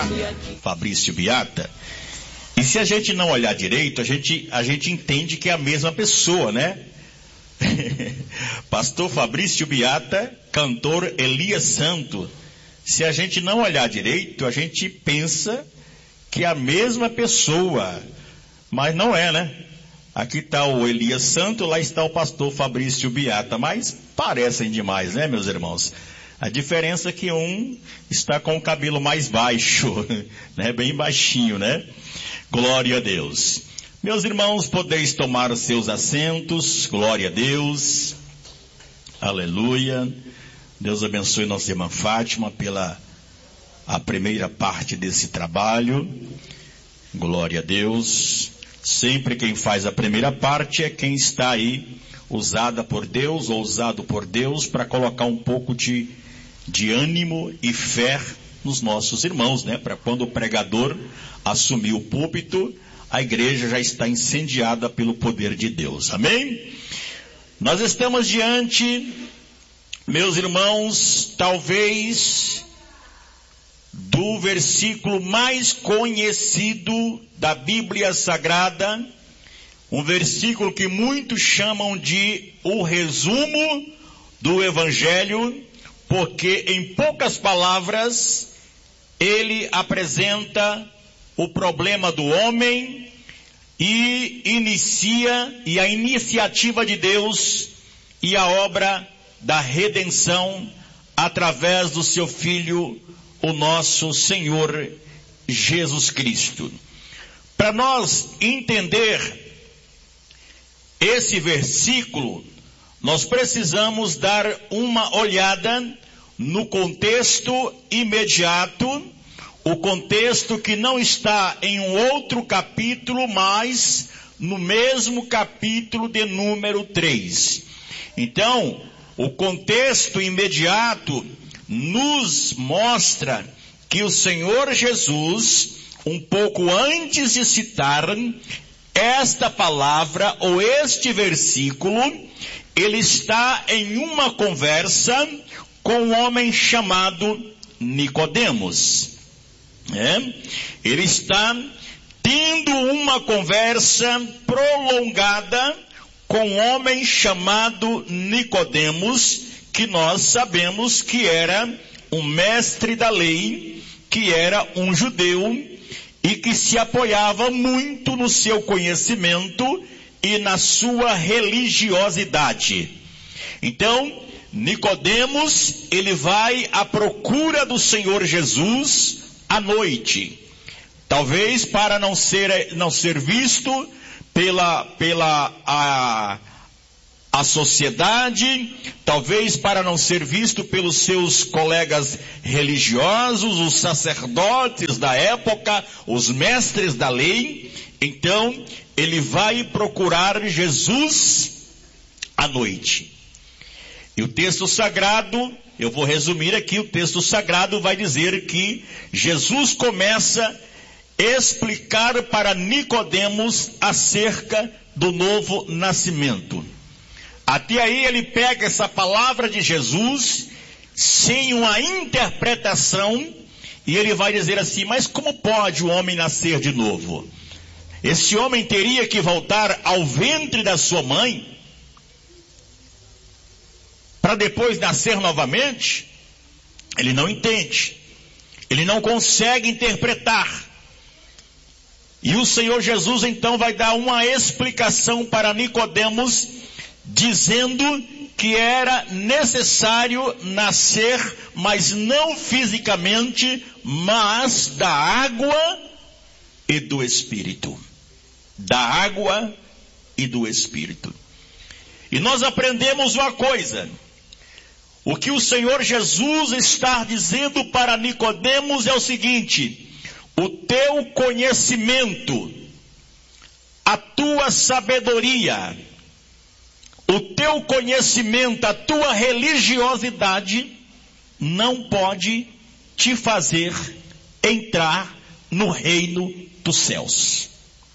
Fabrício Biata. E se a gente não olhar direito, a gente entende que é a mesma pessoa, né? Pastor Fabrício Biata, cantor Elias Santo. Se a gente não olhar direito, a gente pensa que é a mesma pessoa, mas não é, né? Aqui está o Elias Santo, lá está o pastor Fabrício Biata, mas parecem demais, né, meus irmãos? A diferença é que um está com o cabelo mais baixo, né? Bem baixinho, né? Glória a Deus. Meus irmãos, podeis tomar os seus assentos. Glória a Deus. Aleluia. Deus abençoe nossa irmã Fátima pela a primeira parte desse trabalho. Glória a Deus. Sempre quem faz a primeira parte é quem está aí usada por Deus ou usado por Deus para colocar um pouco de ânimo e fé nos nossos irmãos, né? Para quando o pregador assumir o púlpito, a igreja já está incendiada pelo poder de Deus. Amém? Nós estamos diante, meus irmãos, talvez do versículo mais conhecido da Bíblia Sagrada, um versículo que muitos chamam de o resumo do Evangelho, porque em poucas palavras ele apresenta o problema do homem e a iniciativa de Deus e a obra da redenção através do seu Filho, o nosso Senhor Jesus Cristo. Para nós entender esse versículo, nós precisamos dar uma olhada no contexto imediato, o contexto que não está em um outro capítulo, mas no mesmo capítulo de número 3. Então, o contexto imediato nos mostra que o Senhor Jesus, um pouco antes de citar esta palavra ou este versículo, ele está em uma conversa com um homem chamado Nicodemos. Ele está tendo uma conversa prolongada com um homem chamado Nicodemos, que nós sabemos que era um mestre da lei, que era um judeu e que se apoiava muito no seu conhecimento e na sua religiosidade. Então, Nicodemos, ele vai à procura do Senhor Jesus à noite, talvez para não ser visto pela sociedade, talvez para não ser visto pelos seus colegas religiosos, os sacerdotes da época, os mestres da lei. Então, ele vai procurar Jesus à noite. E o texto sagrado, eu vou resumir aqui, o texto sagrado vai dizer que Jesus começa a explicar para Nicodemos acerca do novo nascimento. Até aí ele pega essa palavra de Jesus sem uma interpretação e ele vai dizer assim: mas como pode o homem nascer de novo? Esse homem teria que voltar ao ventre da sua mãe para depois nascer novamente? Ele não entende, ele não consegue interpretar. E o Senhor Jesus então vai dar uma explicação para Nicodemos, dizendo que era necessário nascer, mas não fisicamente, mas da água e do Espírito. Da água e do Espírito. E nós aprendemos uma coisa: o que o Senhor Jesus está dizendo para Nicodemos é o seguinte: o teu conhecimento, a tua sabedoria, o teu conhecimento, a tua religiosidade não pode te fazer entrar no reino dos céus.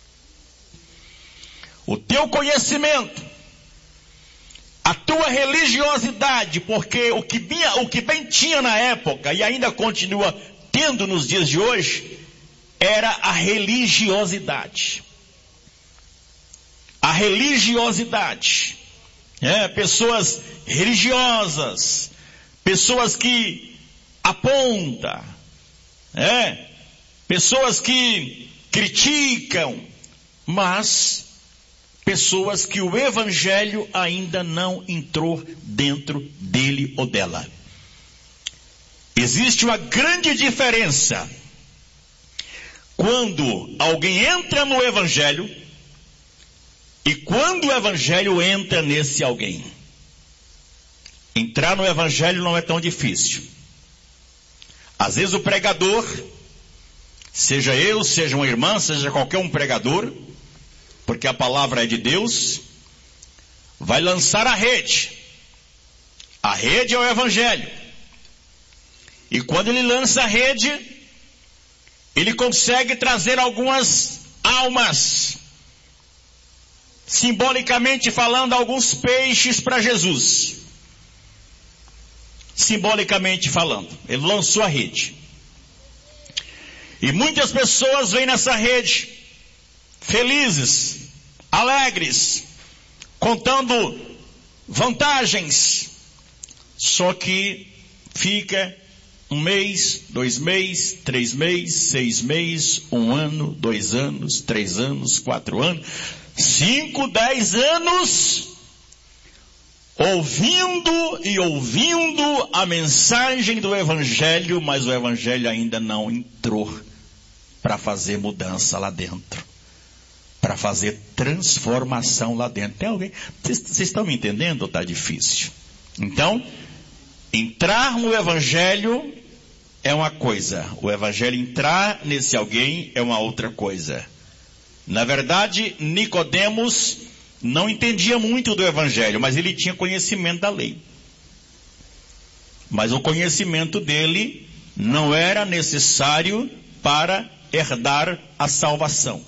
O teu conhecimento, a tua religiosidade, porque o que bem tinha na época e ainda continua batendo nos dias de hoje era a religiosidade. A religiosidade. Pessoas religiosas, pessoas que apontam, pessoas que criticam, mas pessoas que o evangelho ainda não entrou dentro dele ou dela. Existe uma grande diferença quando alguém entra no evangelho e quando o evangelho entra nesse alguém. Entrar no evangelho não é tão difícil. Às vezes o pregador, seja eu, seja uma irmã, seja qualquer um pregador, porque a palavra é de Deus, vai lançar a rede. A rede é o evangelho. E quando ele lança a rede, ele consegue trazer algumas almas, simbolicamente falando, alguns peixes para Jesus. Simbolicamente falando, ele lançou a rede. E muitas pessoas vêm nessa rede, felizes, alegres, contando vantagens. Só que fica 1 mês, 2 meses, 3 meses, 6 meses, 1 ano, 2 anos, 3 anos, 4 anos, 5, 10 anos, ouvindo e ouvindo a mensagem do evangelho, mas o evangelho ainda não entrou para fazer mudança lá dentro, para fazer transformação lá dentro. Tem alguém? Vocês estão me entendendo ou está difícil? Então, entrar no evangelho é uma coisa, o evangelho entrar nesse alguém é uma outra coisa. Na verdade, Nicodemos não entendia muito do evangelho, mas ele tinha conhecimento da lei. Mas o conhecimento dele não era necessário para herdar a salvação.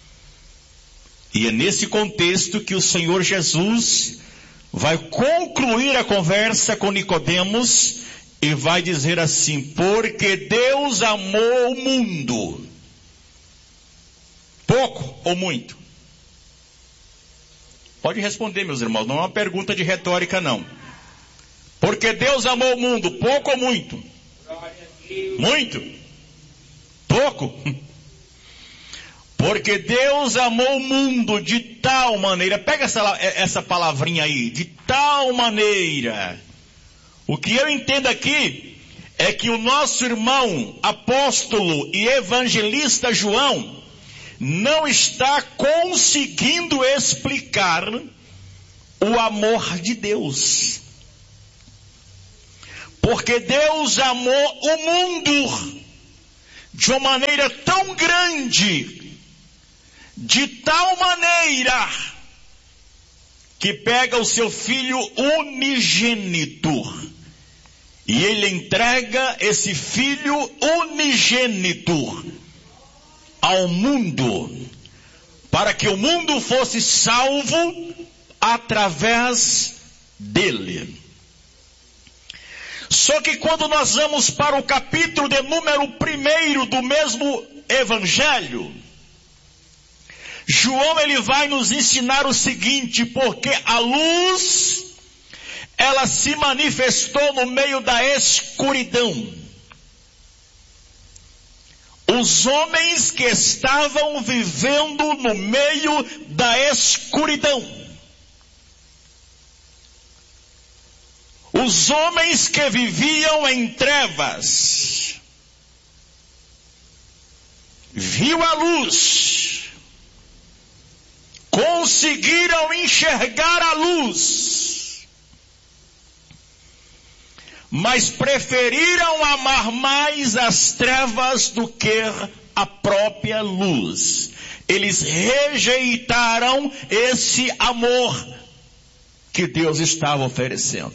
E é nesse contexto que o Senhor Jesus vai concluir a conversa com Nicodemos e vai dizer assim: porque Deus amou o mundo. Pouco ou muito? Pode responder, meus irmãos, não é uma pergunta de retórica, não. Porque Deus amou o mundo, pouco ou muito? Muito? Pouco? Porque Deus amou o mundo de tal maneira, pega essa palavrinha aí, de tal maneira. O que eu entendo aqui é que o nosso irmão apóstolo e evangelista João não está conseguindo explicar o amor de Deus. Porque Deus amou o mundo de uma maneira tão grande, de tal maneira, que pega o seu filho unigênito e ele entrega esse filho unigênito ao mundo, para que o mundo fosse salvo através dele. Só que quando nós vamos para o capítulo de número 1 do mesmo evangelho, João ele vai nos ensinar o seguinte: porque a luz, ela se manifestou no meio da escuridão. Os homens que estavam vivendo no meio da escuridão, os homens que viviam em trevas, viu a luz, conseguiram enxergar a luz, mas preferiram amar mais as trevas do que a própria luz. Eles rejeitaram esse amor que Deus estava oferecendo.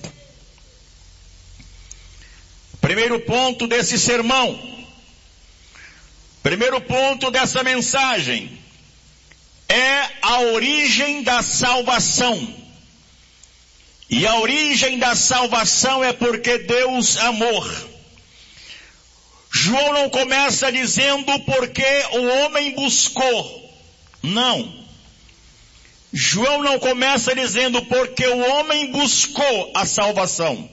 Primeiro ponto desse sermão, primeiro ponto dessa mensagem, é a origem da salvação. E a origem da salvação é porque Deus amou. João não começa dizendo porque o homem buscou. Não. João não começa dizendo porque o homem buscou a salvação.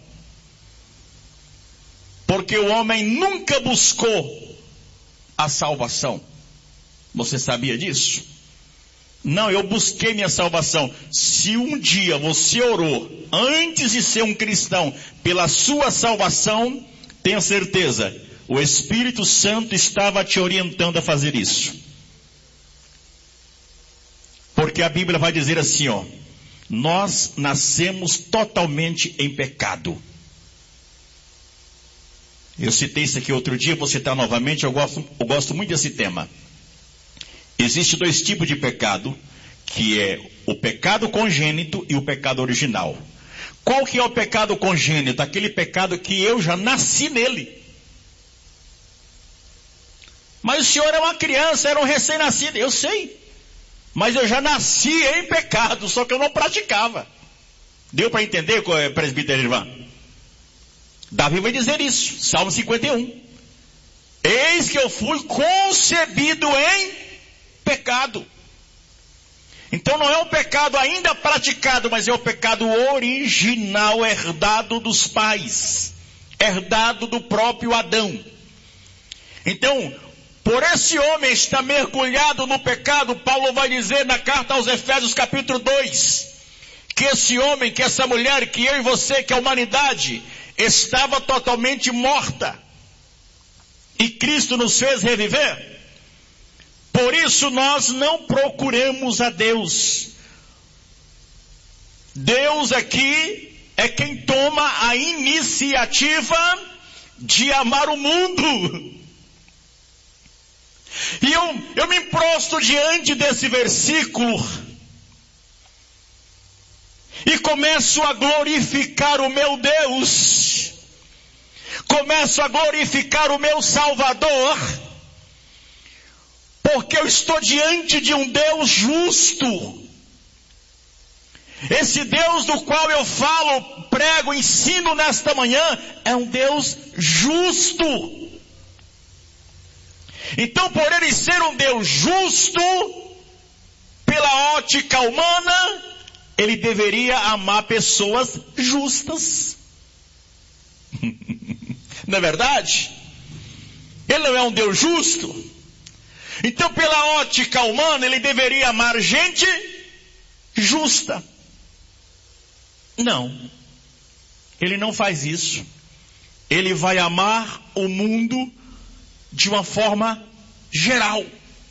Porque o homem nunca buscou a salvação. Você sabia disso? Não, eu busquei minha salvação. Se um dia você orou, antes de ser um cristão, pela sua salvação, tenha certeza, o Espírito Santo estava te orientando a fazer isso. Porque a Bíblia vai dizer assim, ó, nós nascemos totalmente em pecado. Eu citei isso aqui outro dia, vou citar novamente, eu gosto muito desse tema. Existem 2 tipos de pecado, que é o pecado congênito e o pecado original. Qual que é o pecado congênito? Aquele pecado que eu já nasci nele. Mas o senhor é uma criança, era um recém-nascido, eu sei. Mas eu já nasci em pecado, só que eu não praticava. Deu para entender, presbítero Irvã? Davi vai dizer isso, Salmo 51. Eis que eu fui concebido em pecado. Então não é um pecado ainda praticado, mas é o pecado original, herdado dos pais, herdado do próprio Adão. Então, por esse homem estar mergulhado no pecado, Paulo vai dizer na carta aos Efésios capítulo 2, que esse homem, que essa mulher, que eu e você, que a humanidade, estava totalmente morta. E Cristo nos fez reviver. Por isso nós não procuramos a Deus. Deus aqui é quem toma a iniciativa de amar o mundo. E eu me prostro diante desse versículo e começo a glorificar o meu Deus. Começo a glorificar o meu Salvador. Porque eu estou diante de um Deus justo. Esse Deus do qual eu falo, prego, ensino nesta manhã, é um Deus justo. Então, por ele ser um Deus justo, pela ótica humana, ele deveria amar pessoas justas. Não é verdade? Ele não é um Deus justo? Então, pela ótica humana, ele deveria amar gente justa. Não. Ele não faz isso. Ele vai amar o mundo de uma forma geral.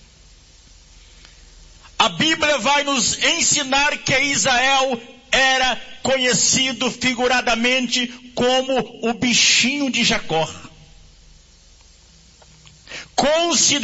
A Bíblia vai nos ensinar que Israel era conhecido figuradamente como o bichinho de Jacó.